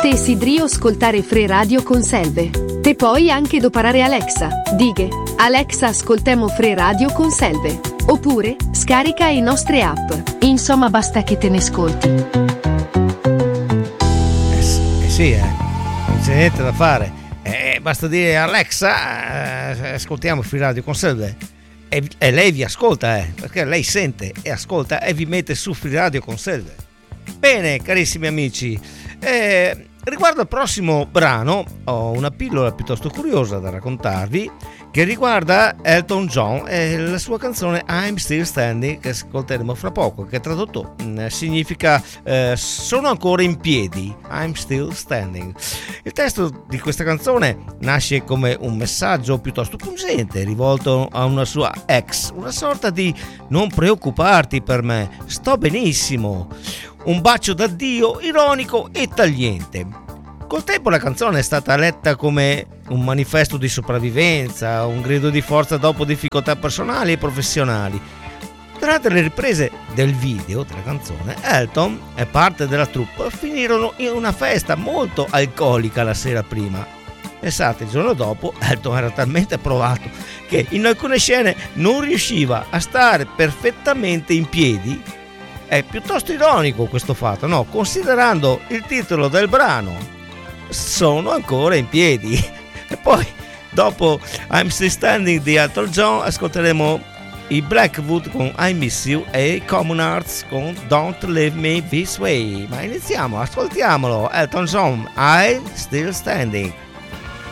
Te sidrio ascoltare Free Radio con Selve. Te puoi anche doparare Alexa. Dighe, Alexa ascoltemo Free Radio con Selve. Oppure, scarica i nostre app. Insomma, basta che te ne ascolti. Sì, non c'è niente da fare. Basta dire Alexa, ascoltiamo Free Radio con Selve. E lei vi ascolta, perché lei sente e ascolta e vi mette su Free Radio con Selve. Bene, carissimi amici, riguardo al prossimo brano ho una pillola piuttosto curiosa da raccontarvi, che riguarda Elton John e la sua canzone I'm Still Standing, che ascolteremo fra poco, che tradotto significa sono ancora in piedi, I'm Still Standing. Il testo di questa canzone nasce come un messaggio piuttosto pungente rivolto a una sua ex, una sorta di non preoccuparti per me, sto benissimo, un bacio d'addio ironico e tagliente. Col tempo la canzone è stata letta come un manifesto di sopravvivenza, un grido di forza dopo difficoltà personali e professionali. Durante le riprese del video della canzone, Elton e parte della troupe finirono in una festa molto alcolica la sera prima. Pensate, il giorno dopo Elton era talmente provato che in alcune scene non riusciva a stare perfettamente in piedi. È piuttosto ironico questo fatto, no? Considerando il titolo del brano, sono ancora in piedi. E poi dopo I'm Still Standing di Elton John ascolteremo i Blackwood con I Miss You e i Common Arts con Don't Leave Me This Way. Ma iniziamo, ascoltiamolo. Elton John, I'm Still Standing.